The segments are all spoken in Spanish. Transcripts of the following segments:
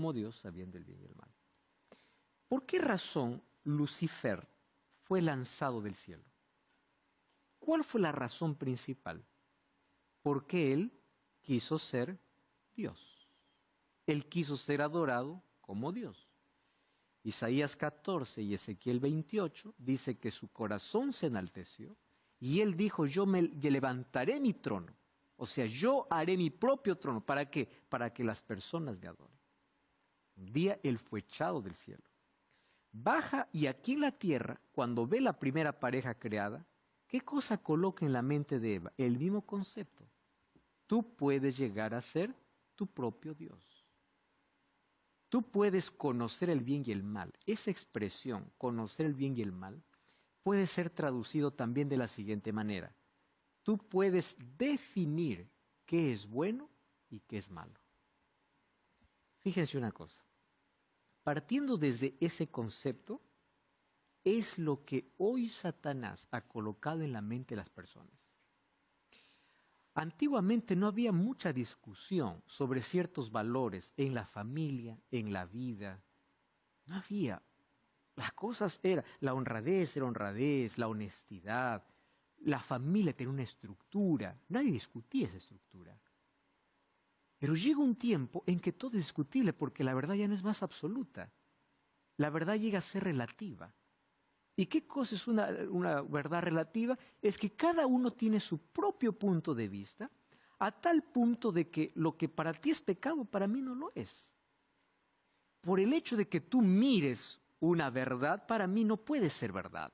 como Dios, sabiendo el bien y el mal. ¿Por qué razón Lucifer fue lanzado del cielo? ¿Cuál fue la razón principal? Porque él quiso ser Dios. Él quiso ser adorado como Dios. Isaías 14 y Ezequiel 28 dice que su corazón se enalteció y él dijo, yo levantaré mi trono. O sea, yo haré mi propio trono. ¿Para qué? Para que las personas me adoren. Un día él fue echado del cielo. Baja y aquí en la tierra, cuando ve la primera pareja creada, ¿qué cosa coloca en la mente de Eva? El mismo concepto. Tú puedes llegar a ser tu propio Dios. Tú puedes conocer el bien y el mal. Esa expresión, conocer el bien y el mal, puede ser traducido también de la siguiente manera. Tú puedes definir qué es bueno y qué es malo. Fíjense una cosa. Partiendo desde ese concepto, es lo que hoy Satanás ha colocado en la mente de las personas. Antiguamente no había mucha discusión sobre ciertos valores en la familia, en la vida. No había. Las cosas eran, la honradez era honradez, la honestidad. La familia tenía una estructura. Nadie discutía esa estructura. Pero llega un tiempo en que todo es discutible porque la verdad ya no es más absoluta. La verdad llega a ser relativa. ¿Y qué cosa es una verdad relativa? Es que cada uno tiene su propio punto de vista, a tal punto de que lo que para ti es pecado, para mí no lo es. Por el hecho de que tú mires una verdad, para mí no puede ser verdad.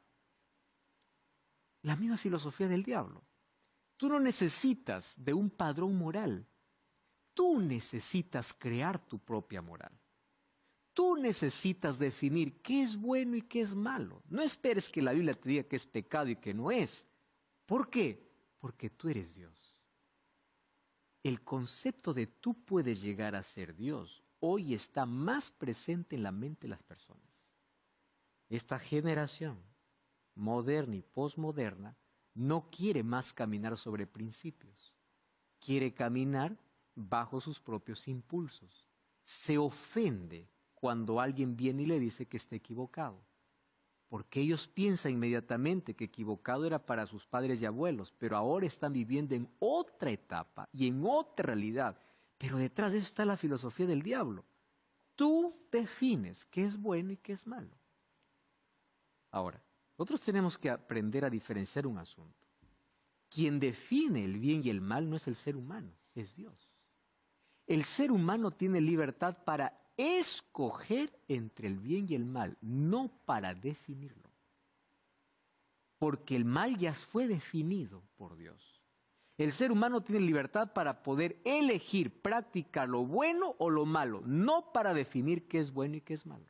La misma filosofía del diablo. Tú no necesitas de un padrón moral. Tú necesitas crear tu propia moral. Tú necesitas definir qué es bueno y qué es malo. No esperes que la Biblia te diga qué es pecado y qué no es. ¿Por qué? Porque tú eres Dios. El concepto de tú puedes llegar a ser Dios hoy está más presente en la mente de las personas. Esta generación moderna y posmoderna no quiere más caminar sobre principios. Quiere caminar bajo sus propios impulsos. Se ofende cuando alguien viene y le dice que está equivocado. Porque ellos piensan inmediatamente que equivocado era para sus padres y abuelos, pero ahora están viviendo en otra etapa y en otra realidad. Pero detrás de eso está la filosofía del diablo. Tú defines qué es bueno y qué es malo. Ahora, nosotros tenemos que aprender a diferenciar un asunto. Quien define el bien y el mal no es el ser humano, es Dios. El ser humano tiene libertad para escoger entre el bien y el mal, no para definirlo. Porque el mal ya fue definido por Dios. El ser humano tiene libertad para poder elegir, practicar lo bueno o lo malo, no para definir qué es bueno y qué es malo.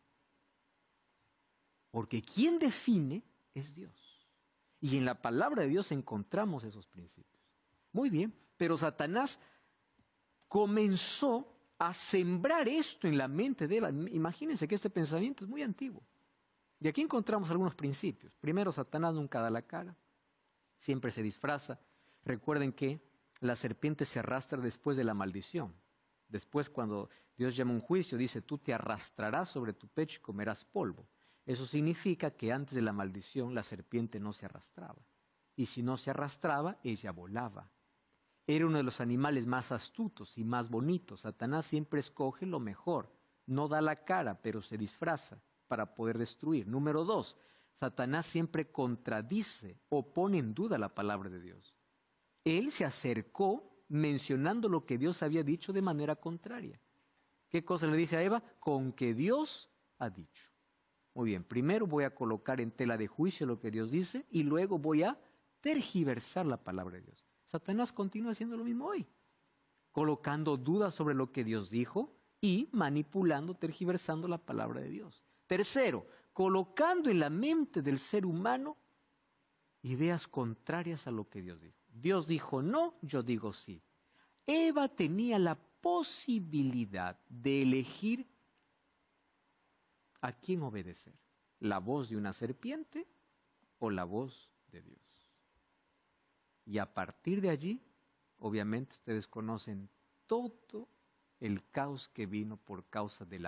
Porque quien define es Dios. Y en la palabra de Dios encontramos esos principios. Muy bien, pero Satanás comenzó a sembrar esto en la mente de él. Imagínense que este pensamiento es muy antiguo. Y aquí encontramos algunos principios. Primero, Satanás nunca da la cara, siempre se disfraza. Recuerden que la serpiente se arrastra después de la maldición. Después, cuando Dios llama un juicio, dice, tú te arrastrarás sobre tu pecho y comerás polvo. Eso significa que antes de la maldición la serpiente no se arrastraba. Y si no se arrastraba, ella volaba. Era uno de los animales más astutos y más bonitos. Satanás siempre escoge lo mejor. No da la cara, pero se disfraza para poder destruir. Número 2, Satanás siempre contradice o pone en duda la palabra de Dios. Él se acercó mencionando lo que Dios había dicho de manera contraria. ¿Qué cosa le dice a Eva? Con que Dios ha dicho. Muy bien, primero voy a colocar en tela de juicio lo que Dios dice y luego voy a tergiversar la palabra de Dios. Satanás continúa haciendo lo mismo hoy, colocando dudas sobre lo que Dios dijo y manipulando, tergiversando la palabra de Dios. Tercero, colocando en la mente del ser humano ideas contrarias a lo que Dios dijo. Dios dijo no, yo digo sí. Eva tenía la posibilidad de elegir a quién obedecer, la voz de una serpiente o la voz de Dios. Y a partir de allí, obviamente ustedes conocen todo el caos que vino por causa de la